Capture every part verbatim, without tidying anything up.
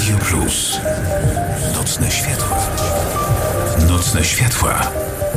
Radio Plus. Nocne światła. Nocne światła.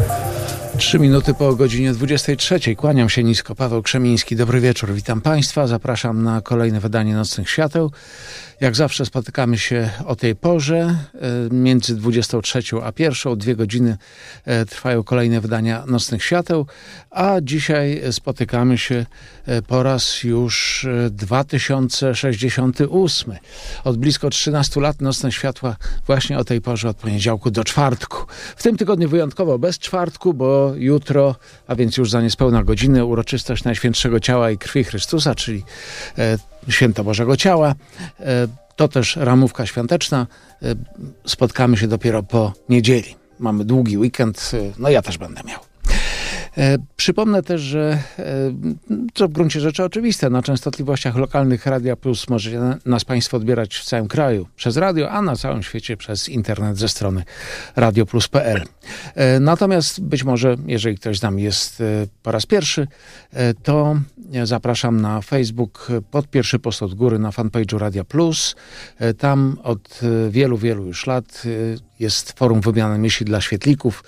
Trzy minuty po godzinie dwudziestej trzeciej. Kłaniam się nisko. Paweł Krzemiński. Dobry wieczór. Witam Państwa. Zapraszam na kolejne wydanie Nocnych Świateł. Jak zawsze spotykamy się o tej porze. Między dwudziestą trzecią a pierwszą. Dwie godziny trwają kolejne wydania Nocnych Świateł. A dzisiaj spotykamy się po raz już dwa tysiące sześćdziesiąty ósmy. Od blisko trzynastu lat Nocne Światła właśnie o tej porze od poniedziałku do czwartku. W tym tygodniu wyjątkowo bez czwartku, bo jutro, a więc już za niespełna godzinę, uroczystość Najświętszego Ciała i Krwi Chrystusa, czyli e, Święto Bożego Ciała. E, to też ramówka świąteczna. E, spotkamy się dopiero po niedzieli. Mamy długi weekend, e, no ja też będę miał. E, przypomnę też, że e, co w gruncie rzeczy oczywiste, na częstotliwościach lokalnych Radia Plus możecie nas Państwo odbierać w całym kraju przez radio, a na całym świecie przez internet ze strony radioplus kropka p l. E, natomiast być może, jeżeli ktoś z nami jest e, po raz pierwszy, e, to zapraszam na Facebook pod pierwszy post od góry na fanpage'u Radia Plus. E, tam od wielu, wielu już lat e, jest forum wymiany myśli dla świetlików.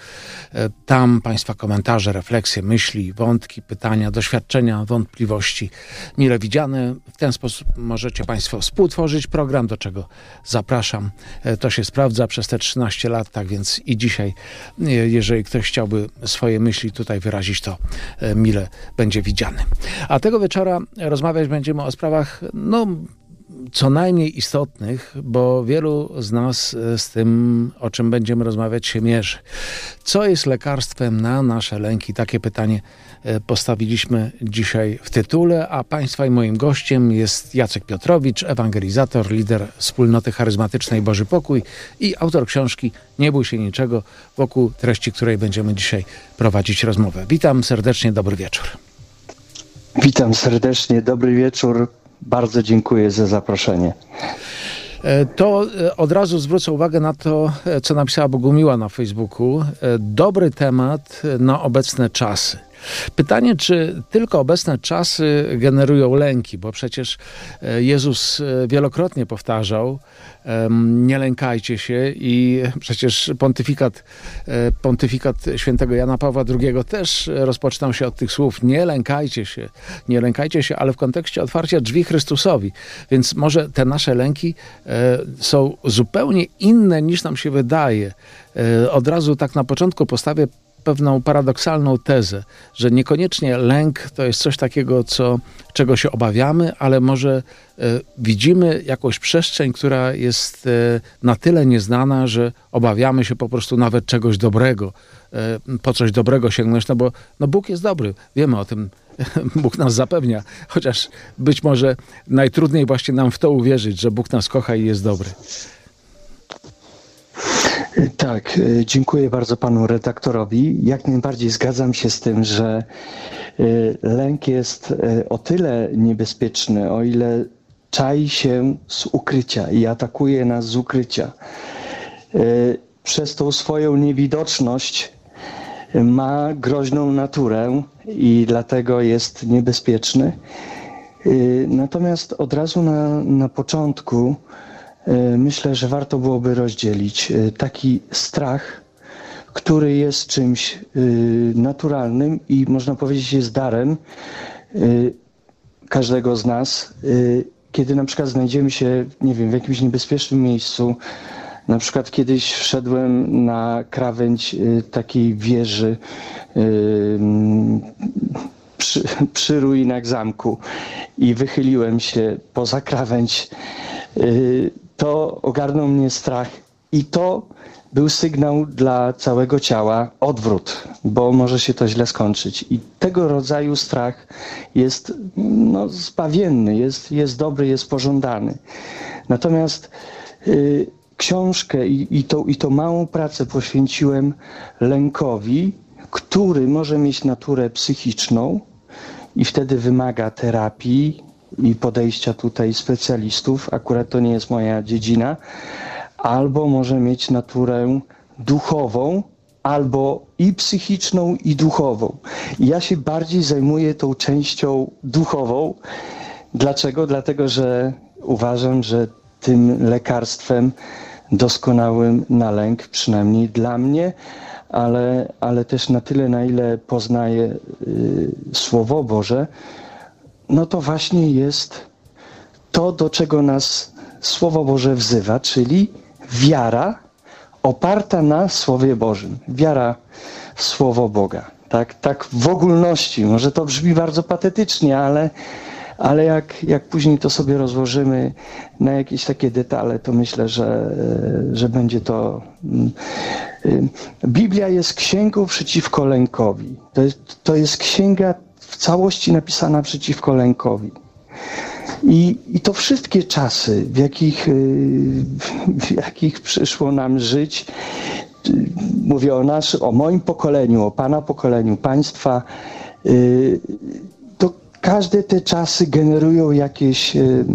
Tam Państwa komentarze, refleksje, myśli, wątki, pytania, doświadczenia, wątpliwości mile widziane. W ten sposób możecie Państwo współtworzyć program, do czego zapraszam. To się sprawdza przez te trzynaście lat, tak więc i dzisiaj, jeżeli ktoś chciałby swoje myśli tutaj wyrazić, to mile będzie widziany. A tego wieczora rozmawiać będziemy o sprawach, no, co najmniej istotnych, bo wielu z nas z tym, o czym będziemy rozmawiać, się mierzy. Co jest lekarstwem na nasze lęki? Takie pytanie postawiliśmy dzisiaj w tytule, a Państwa i moim gościem jest Jacek Piotrowicz, ewangelizator, lider wspólnoty charyzmatycznej Boży Pokój i autor książki Nie bój się niczego, wokół treści której będziemy dzisiaj prowadzić rozmowę. Witam serdecznie, dobry wieczór. Witam serdecznie, dobry wieczór. Bardzo dziękuję za zaproszenie. To od razu zwrócę uwagę na to, co napisała Bogumiła na Facebooku. Dobry temat na obecne czasy. Pytanie, czy tylko obecne czasy generują lęki, bo przecież Jezus wielokrotnie powtarzał, nie lękajcie się, i przecież pontyfikat, pontyfikat świętego Jana Pawła drugiego też rozpoczynał się od tych słów: nie lękajcie się, nie lękajcie się, ale w kontekście otwarcia drzwi Chrystusowi. Więc może te nasze lęki są zupełnie inne niż nam się wydaje. Od razu tak na początku postawię pewną paradoksalną tezę, że niekoniecznie lęk to jest coś takiego, co, czego się obawiamy, ale może e, widzimy jakąś przestrzeń, która jest e, na tyle nieznana, że obawiamy się po prostu nawet czegoś dobrego, e, po coś dobrego sięgnąć, no bo no Bóg jest dobry, wiemy o tym, Bóg nas zapewnia, chociaż być może najtrudniej właśnie nam w to uwierzyć, że Bóg nas kocha i jest dobry. Tak, dziękuję bardzo panu redaktorowi. Jak najbardziej zgadzam się z tym, że lęk jest o tyle niebezpieczny, o ile czai się z ukrycia i atakuje nas z ukrycia. Przez tą swoją niewidoczność ma groźną naturę i dlatego jest niebezpieczny. Natomiast od razu na, na początku myślę, że warto byłoby rozdzielić taki strach, który jest czymś naturalnym i można powiedzieć jest darem każdego z nas. Kiedy na przykład znajdziemy się, nie wiem, w jakimś niebezpiecznym miejscu, na przykład kiedyś wszedłem na krawędź takiej wieży przy, przy ruinach zamku i wychyliłem się poza krawędź, to ogarnął mnie strach i to był sygnał dla całego ciała: odwrót, bo może się to źle skończyć. I tego rodzaju strach jest no, zbawienny, jest, jest dobry, jest pożądany. Natomiast y, książkę i, i, tą, i tą małą pracę poświęciłem lękowi, który może mieć naturę psychiczną i wtedy wymaga terapii i podejścia tutaj specjalistów. Akurat to nie jest moja dziedzina. Albo może mieć naturę duchową, albo i psychiczną, i duchową. I ja się bardziej zajmuję tą częścią duchową. Dlaczego? Dlatego, że uważam, że tym lekarstwem doskonałym na lęk, przynajmniej dla mnie, ale, ale też na tyle, na ile poznaję y, Słowo Boże, no to właśnie jest to, do czego nas Słowo Boże wzywa, czyli wiara oparta na Słowie Bożym. Wiara w Słowo Boga. Tak, tak w ogólności. Może to brzmi bardzo patetycznie, ale, ale jak, jak później to sobie rozłożymy na jakieś takie detale, to myślę, że, że będzie to... Biblia jest księgą przeciwko lękowi. To jest, to jest księga w całości napisana przeciwko lękowi. I, I to wszystkie czasy, w jakich, w jakich przyszło nam żyć, mówię o, nasz, o moim pokoleniu, o Pana pokoleniu, Państwa, to każde te czasy generują jakieś,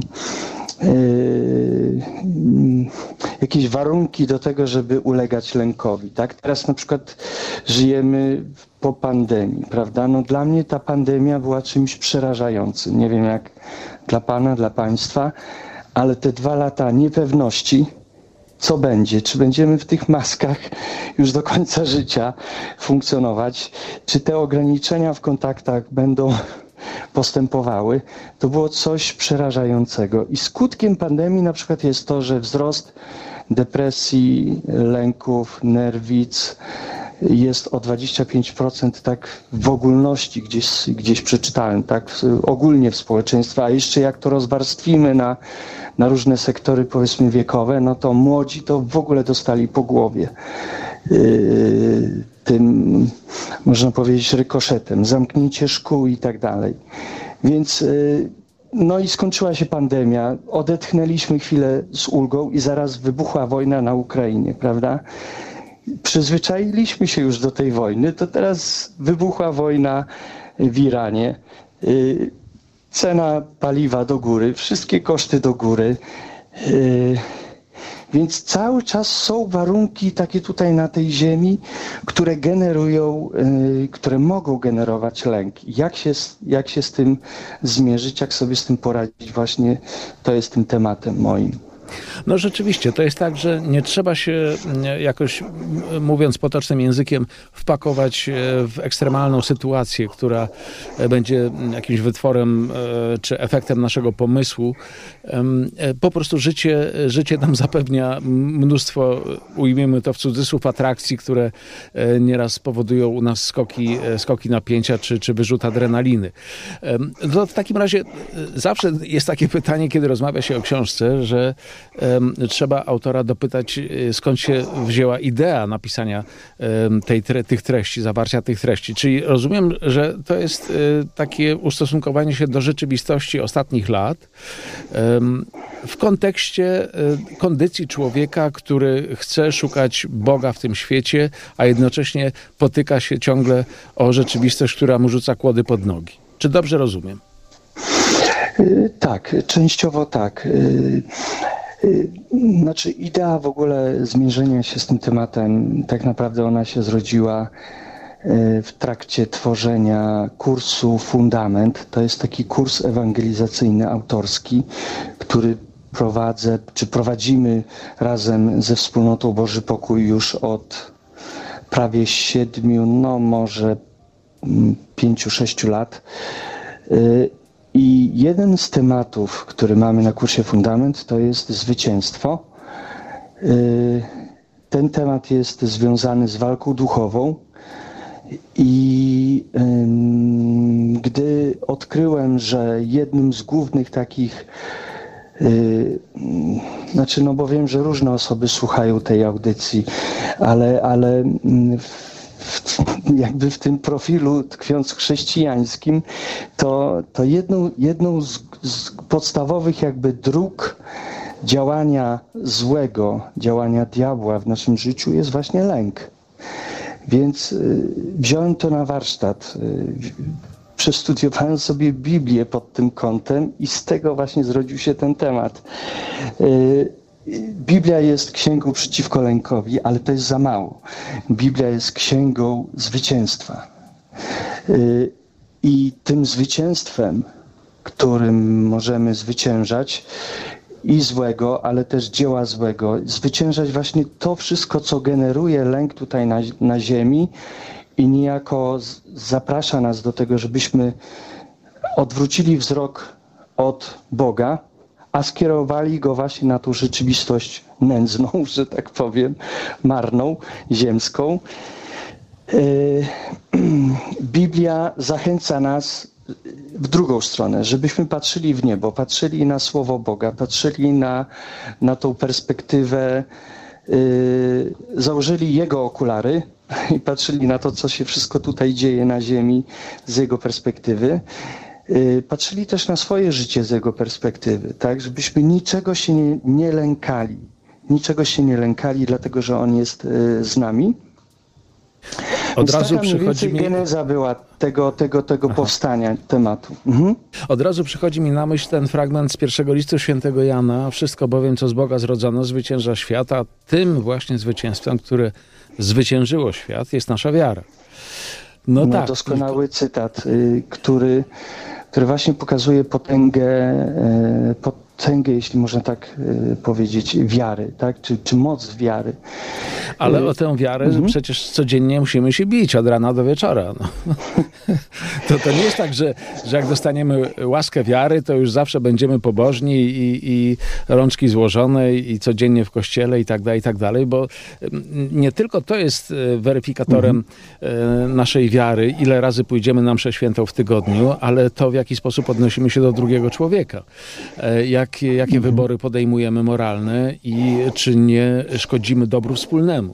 jakieś warunki do tego, żeby ulegać lękowi. Tak? Teraz na przykład żyjemy po pandemii, prawda? No dla mnie ta pandemia była czymś przerażającym. Nie wiem jak dla Pana, dla Państwa, ale te dwa lata niepewności, co będzie, czy będziemy w tych maskach już do końca życia funkcjonować, czy te ograniczenia w kontaktach będą postępowały, to było coś przerażającego. I skutkiem pandemii na przykład jest to, że wzrost depresji, lęków, nerwic jest o dwadzieścia pięć procent tak w ogólności, gdzieś, gdzieś przeczytałem, tak ogólnie w społeczeństwie, a jeszcze jak to rozwarstwimy na, na różne sektory, powiedzmy wiekowe, no to młodzi to w ogóle dostali po głowie yy, tym, można powiedzieć, rykoszetem, zamknięcie szkół i tak dalej. Więc yy, no i skończyła się pandemia, odetchnęliśmy chwilę z ulgą i zaraz wybuchła wojna na Ukrainie, prawda? Przyzwyczailiśmy się już do tej wojny, to teraz wybuchła wojna w Iranie. Cena paliwa do góry, wszystkie koszty do góry. Więc cały czas są warunki takie tutaj na tej ziemi, które generują, które mogą generować lęk. Jak się, jak się z tym zmierzyć, jak sobie z tym poradzić, właśnie to jest tym tematem moim. No rzeczywiście, to jest tak, że nie trzeba się jakoś, mówiąc potocznym językiem, wpakować w ekstremalną sytuację, która będzie jakimś wytworem czy efektem naszego pomysłu. Po prostu życie, życie nam zapewnia mnóstwo, ujmiemy to w cudzysłów, atrakcji, które nieraz powodują u nas skoki, skoki napięcia czy, czy wyrzut adrenaliny. To w takim razie zawsze jest takie pytanie, kiedy rozmawia się o książce, że trzeba autora dopytać, skąd się wzięła idea napisania tej, tych treści, zawarcia tych treści. Czyli rozumiem, że to jest takie ustosunkowanie się do rzeczywistości ostatnich lat w kontekście kondycji człowieka, który chce szukać Boga w tym świecie, a jednocześnie potyka się ciągle o rzeczywistość, która mu rzuca kłody pod nogi. Czy dobrze rozumiem? Tak, częściowo tak. Znaczy idea w ogóle zmierzenia się z tym tematem, tak naprawdę ona się zrodziła w trakcie tworzenia kursu Fundament. To jest taki kurs ewangelizacyjny autorski, który prowadzę, czy prowadzimy razem ze wspólnotą Boży Pokój już od prawie siedmiu, no może pięciu, sześciu lat. I jeden z tematów, który mamy na kursie Fundament, to jest zwycięstwo. Ten temat jest związany z walką duchową i gdy odkryłem, że jednym z głównych takich, znaczy no bo wiem, że różne osoby słuchają tej audycji, ale, ale w, jakby w tym profilu tkwiąc chrześcijańskim, to, to jedną, jedną z, z podstawowych jakby dróg działania złego, działania diabła w naszym życiu jest właśnie lęk. Więc y, wziąłem to na warsztat, y, przestudiowałem sobie Biblię pod tym kątem i z tego właśnie zrodził się ten temat. Y, Biblia jest księgą przeciwko lękowi, ale to jest za mało. Biblia jest księgą zwycięstwa. I tym zwycięstwem, którym możemy zwyciężać, i złego, ale też dzieła złego. Zwyciężać właśnie to wszystko, co generuje lęk tutaj na, na ziemi i niejako z, zaprasza nas do tego, żebyśmy odwrócili wzrok od Boga, a skierowali go właśnie na tą rzeczywistość nędzną, że tak powiem, marną, ziemską. Biblia zachęca nas w drugą stronę, żebyśmy patrzyli w niebo, patrzyli na Słowo Boga, patrzyli na, na tą perspektywę, yy, założyli Jego okulary i patrzyli na to, co się wszystko tutaj dzieje na ziemi z Jego perspektywy. Yy, patrzyli też na swoje życie z Jego perspektywy, tak, żebyśmy niczego się nie, nie lękali. Niczego się nie lękali, dlatego że On jest yy, z nami. Od Więc razu taka przychodzi mi... geneza była tego, tego, tego powstania tematu. Mhm. Od razu przychodzi mi na myśl ten fragment z pierwszego listu świętego Jana. Wszystko bowiem, co z Boga zrodzono, zwycięża świat, a tym właśnie zwycięstwem, które zwyciężyło świat, jest nasza wiara. No, no tak. Doskonały cytat, y, który, który właśnie pokazuje potęgę, y, potęgę, jeśli można tak y, powiedzieć, wiary, tak? Czy, czy moc wiary. Ale o tę wiarę Mhm. przecież codziennie musimy się bić od rana do wieczora. No. To, to nie jest tak, że, że jak dostaniemy łaskę wiary, to już zawsze będziemy pobożni i, i rączki złożone i codziennie w kościele i tak dalej, i tak dalej, bo nie tylko to jest weryfikatorem mhm. naszej wiary, ile razy pójdziemy na mszę świętą w tygodniu, ale to, w jaki sposób odnosimy się do drugiego człowieka. Jak, jakie mhm. wybory podejmujemy moralne i czy nie szkodzimy dobru wspólnemu.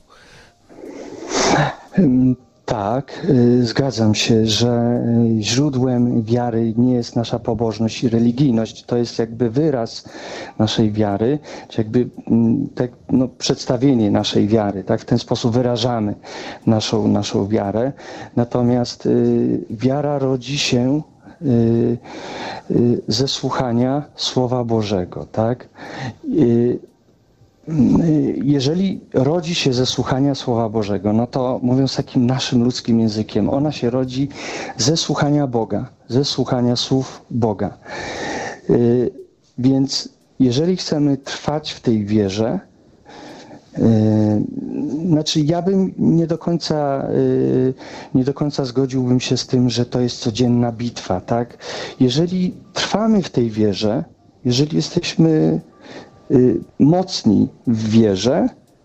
Tak, zgadzam się, że źródłem wiary nie jest nasza pobożność i religijność. To jest jakby wyraz naszej wiary, czy jakby tak, no, przedstawienie naszej wiary. Tak? W ten sposób wyrażamy naszą, naszą wiarę. Natomiast y, wiara rodzi się y, y, ze słuchania Słowa Bożego. Tak? Y, Jeżeli rodzi się ze słuchania Słowa Bożego, no to mówiąc takim naszym ludzkim językiem, ona się rodzi ze słuchania Boga, ze słuchania słów Boga. Yy, więc jeżeli chcemy trwać w tej wierze, yy, znaczy ja bym nie do końca, yy, nie do końca zgodziłbym się z tym, że to jest codzienna bitwa, tak? Jeżeli trwamy w tej wierze, jeżeli jesteśmy mocni w wierze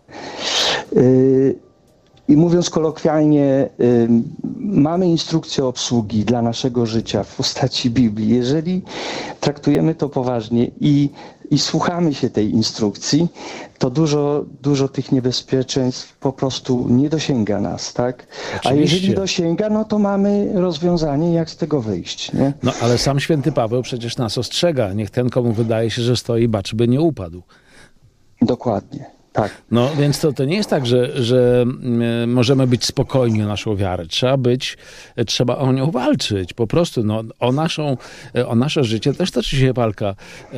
i mówiąc kolokwialnie, mamy instrukcję obsługi dla naszego życia w postaci Biblii. Jeżeli traktujemy to poważnie i, i słuchamy się tej instrukcji, to dużo, dużo tych niebezpieczeństw po prostu nie dosięga nas, tak? Oczywiście. A jeżeli dosięga, no to mamy rozwiązanie, jak z tego wyjść, nie? No ale sam święty Paweł przecież nas ostrzega. Niech ten, komu wydaje się, że stoi, baczy, by nie upadł. Dokładnie. Tak. No więc to, to nie jest tak, że, że możemy być spokojni o naszą wiarę. Trzeba być, trzeba o nią walczyć. Po prostu no, o, naszą, o nasze życie też toczy się walka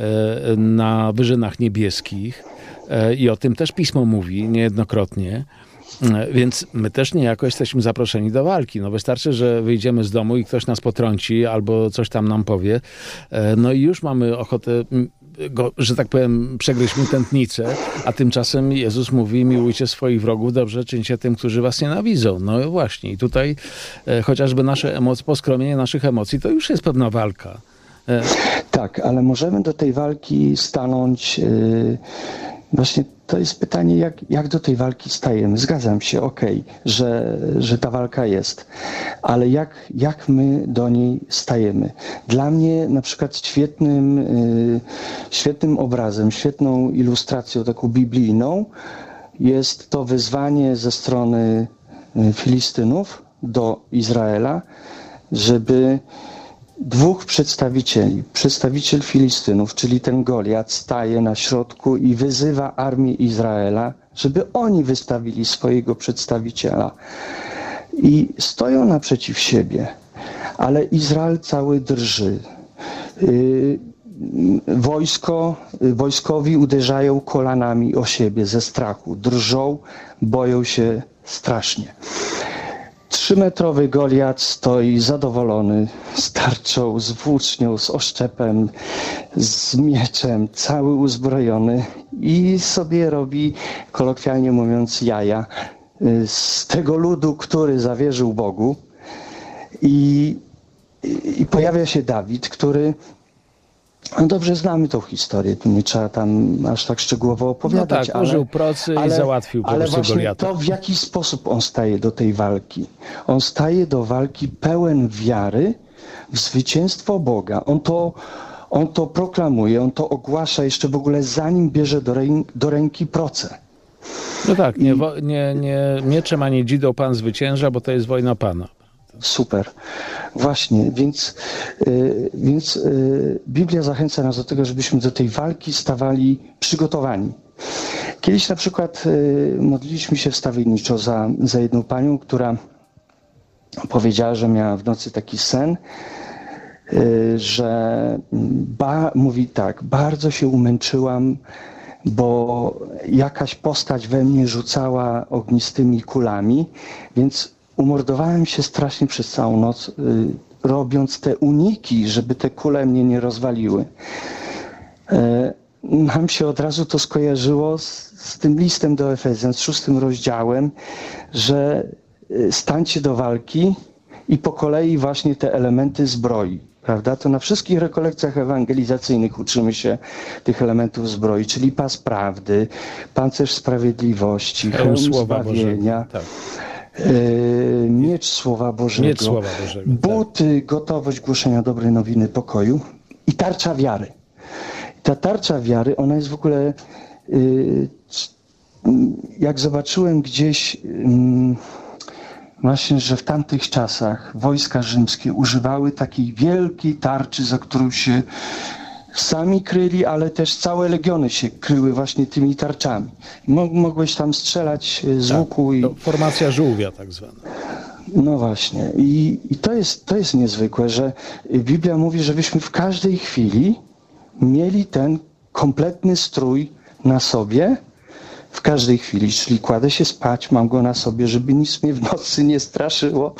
na wyżynach niebieskich i o tym też Pismo mówi niejednokrotnie. Więc my też niejako jesteśmy zaproszeni do walki. No wystarczy, że wyjdziemy z domu i ktoś nas potrąci albo coś tam nam powie. No i już mamy ochotę go, że tak powiem, przegryźmy tętnicę, a tymczasem Jezus mówi: miłujcie swoich wrogów, dobrze czyńcie tym, którzy was nienawidzą. No właśnie i tutaj e, chociażby nasze emocje, poskromienie naszych emocji, to już jest pewna walka. E... Tak, ale możemy do tej walki stanąć yy, właśnie. To jest pytanie, jak, jak do tej walki stajemy. Zgadzam się, okej, okay, że, że ta walka jest, ale jak, jak my do niej stajemy? Dla mnie na przykład świetnym, yy, świetnym obrazem, świetną ilustracją taką biblijną jest to wyzwanie ze strony Filistynów do Izraela, żeby dwóch przedstawicieli, przedstawiciel Filistynów, czyli ten Goliat, staje na środku i wyzywa armię Izraela, żeby oni wystawili swojego przedstawiciela. I stoją naprzeciw siebie, ale Izrael cały drży. Yy, wojsko, wojskowi uderzają kolanami o siebie ze strachu, drżą, boją się strasznie. Trzymetrowy Goliat stoi zadowolony z tarczą, z włócznią, z oszczepem, z mieczem, cały uzbrojony i sobie robi, kolokwialnie mówiąc, jaja z tego ludu, który zawierzył Bogu. I, i, i pojawia się Dawid, który... No dobrze znamy tą historię, tu nie trzeba tam aż tak szczegółowo opowiadać. No tak, użył procy ale, i załatwił po ale prostu właśnie Goliata. To, w jaki sposób on staje do tej walki. On staje do walki pełen wiary w zwycięstwo Boga. On to, on to proklamuje, on to ogłasza jeszcze w ogóle zanim bierze do, rę, do ręki procę. No tak, nie, nie, nie mieczem ani dzidą Pan zwycięża, bo to jest wojna Pana. Super. Właśnie, więc, yy, więc yy, Biblia zachęca nas do tego, żebyśmy do tej walki stawali przygotowani. Kiedyś na przykład yy, modliliśmy się wstawienniczo za, za jedną panią, która powiedziała, że miała w nocy taki sen, yy, że ba, mówi tak, bardzo się umęczyłam, bo jakaś postać we mnie rzucała ognistymi kulami, więc umordowałem się strasznie przez całą noc, y, robiąc te uniki, żeby te kule mnie nie rozwaliły. E, nam się od razu to skojarzyło z, z tym listem do Efezjan, z szóstym rozdziałem, że y, stańcie do walki i po kolei właśnie te elementy zbroi. Prawda? To na wszystkich rekolekcjach ewangelizacyjnych uczymy się tych elementów zbroi, czyli pas prawdy, pancerz sprawiedliwości, hełm zbawienia. Tak. Miecz Słowa Bożego, Miecz Słowa Bożego, buty, tak. Gotowość głoszenia dobrej nowiny pokoju i tarcza wiary. Ta tarcza wiary, ona jest w ogóle, jak zobaczyłem gdzieś właśnie, że w tamtych czasach wojska rzymskie używały takiej wielkiej tarczy, za którą się sami kryli, ale też całe legiony się kryły właśnie tymi tarczami. Mogłeś tam strzelać z tak, łuku i... Formacja żółwia tak zwana. No właśnie. I, i to jest, to jest niezwykłe, że Biblia mówi, żebyśmy w każdej chwili mieli ten kompletny strój na sobie, w każdej chwili, czyli kładę się spać, mam go na sobie, żeby nic mnie w nocy nie straszyło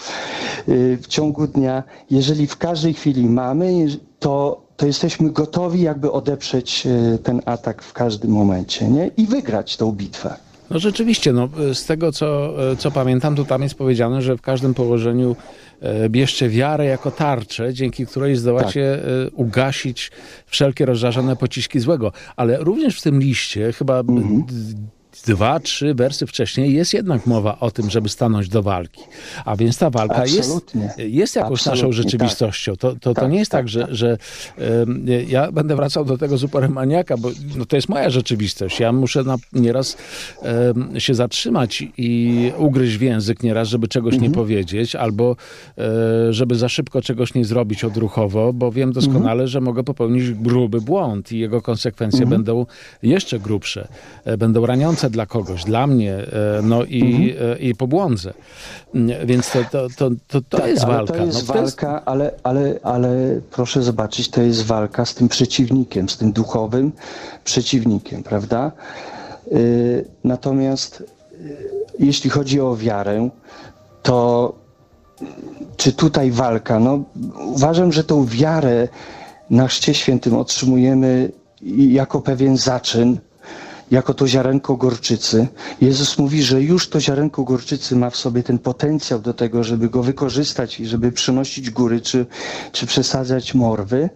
w ciągu dnia. Jeżeli w każdej chwili mamy, to, to jesteśmy gotowi jakby odeprzeć ten atak w każdym momencie, nie? I wygrać tą bitwę. No rzeczywiście, no, z tego co, co pamiętam, to tam jest powiedziane, że w każdym położeniu bierzcie wiarę jako tarczę, dzięki której zdołacie tak. ugasić wszelkie rozżarzone pociski złego. Ale również w tym liście, chyba mhm. dwa, trzy wersy wcześniej, jest jednak mowa o tym, żeby stanąć do walki. A więc ta walka jest, jest jakąś Absolutnie, naszą rzeczywistością. To, to, tak, to nie jest tak, tak że, tak. że um, ja będę wracał do tego z uporem maniaka, bo no, to jest moja rzeczywistość. Ja muszę na, nieraz um, się zatrzymać i ugryźć w język nieraz, żeby czegoś mhm. nie powiedzieć, albo e, żeby za szybko czegoś nie zrobić odruchowo, bo wiem doskonale, mhm. że mogę popełnić gruby błąd i jego konsekwencje mhm. będą jeszcze grubsze. E, będą raniące dla kogoś, dla mnie, no i, mhm. i pobłądzę. Więc to, to, to, to, to tak, jest walka. To jest no, walka, to jest... Ale, ale, ale proszę zobaczyć, to jest walka z tym przeciwnikiem, z tym duchowym przeciwnikiem, prawda? Yy, natomiast yy, jeśli chodzi o wiarę, to czy tutaj walka? No, uważam, że tą wiarę na Chrzcie Świętym otrzymujemy jako pewien zaczyn, jako to ziarenko gorczycy. Jezus mówi, że już to ziarenko gorczycy ma w sobie ten potencjał do tego, żeby go wykorzystać i żeby przynosić góry, czy, czy przesadzać morwy.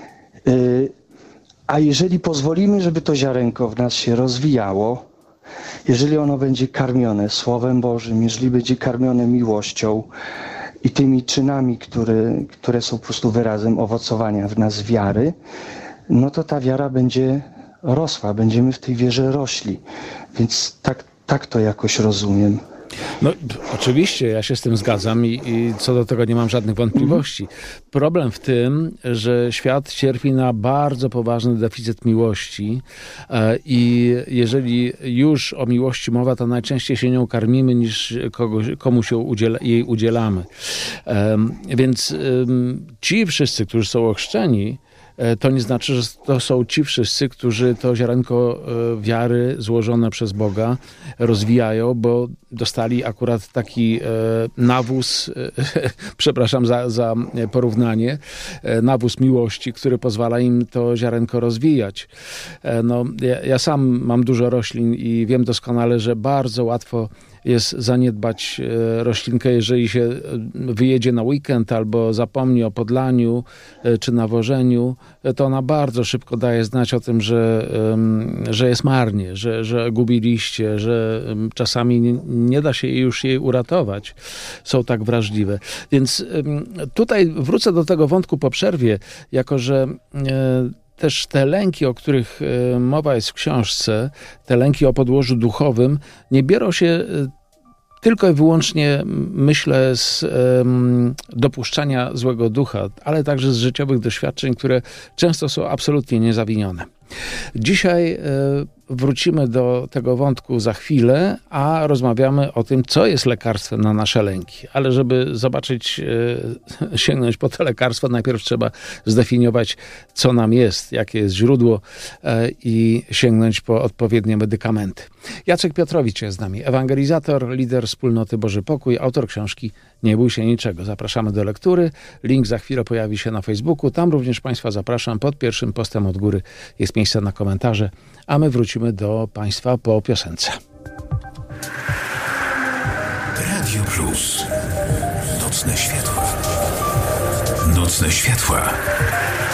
A jeżeli pozwolimy, żeby to ziarenko w nas się rozwijało, jeżeli ono będzie karmione Słowem Bożym, jeżeli będzie karmione miłością i tymi czynami, które, które są po prostu wyrazem owocowania w nas wiary, no to ta wiara będzie rosła, będziemy w tej wierze rośli. Więc tak, tak to jakoś rozumiem. No oczywiście, ja się z tym zgadzam i, i co do tego nie mam żadnych wątpliwości. Problem w tym, że świat cierpi na bardzo poważny deficyt miłości e, i jeżeli już o miłości mowa, to najczęściej się nią karmimy, niż kogoś, komu się udziela, jej udzielamy. E, więc e, ci wszyscy, którzy są ochrzczeni, to nie znaczy, że to są ci wszyscy, którzy to ziarenko wiary złożone przez Boga rozwijają, bo dostali akurat taki nawóz, przepraszam za, za porównanie, nawóz miłości, który pozwala im to ziarenko rozwijać. No, ja, ja sam mam dużo roślin i wiem doskonale, że bardzo łatwo jest zaniedbać roślinkę, jeżeli się wyjedzie na weekend albo zapomni o podlaniu czy nawożeniu, to ona bardzo szybko daje znać o tym, że, że jest marnie, że, że gubi liście, że czasami nie, nie da się już jej uratować. Są tak wrażliwe. Więc tutaj wrócę do tego wątku po przerwie, jako że też te lęki, o których mowa jest w książce, te lęki o podłożu duchowym, nie biorą się tylko i wyłącznie, myślę, z um, dopuszczania złego ducha, ale także z życiowych doświadczeń, które często są absolutnie niezawinione. Dzisiaj e, wrócimy do tego wątku za chwilę, a rozmawiamy o tym, co jest lekarstwem na nasze lęki. Ale żeby zobaczyć, e, sięgnąć po to lekarstwo, najpierw trzeba zdefiniować, co nam jest, jakie jest źródło e, i sięgnąć po odpowiednie medykamenty. Jacek Piotrowicz jest z nami, ewangelizator, lider wspólnoty Boży Pokój, autor książki Nie bój się niczego. Zapraszamy do lektury. Link za chwilę pojawi się na Facebooku. Tam również Państwa zapraszam. Pod pierwszym postem od góry jest miejsce na komentarze, a my wrócimy do Państwa po piosence. Radio Plus. Nocne światła. Nocne światła.